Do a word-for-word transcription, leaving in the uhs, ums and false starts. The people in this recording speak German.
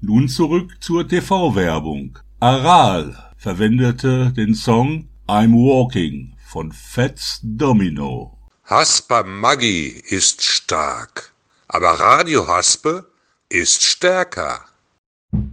Nun zurück zur T V-Werbung. Aral verwendete den Song I'm Walking von Fats Domino. Hasper Maggi ist stark, aber Radio Haspe ist stärker.